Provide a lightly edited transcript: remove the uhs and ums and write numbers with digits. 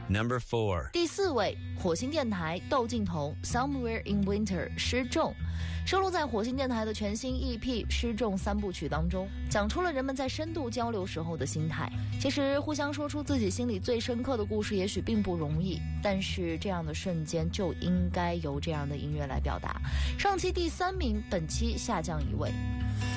Number 4. 第4位，火星电台窦靖童 Somewhere in Winter 失重，收录在火星电台的全新 EP 失重3部曲当中，讲出了人们在深度交流时候的心态。其实互相说出自己心里最深刻的故事也许并不容易，但是这样的瞬间就应该由这样的音乐来表达。上期第3名，本期下降1位。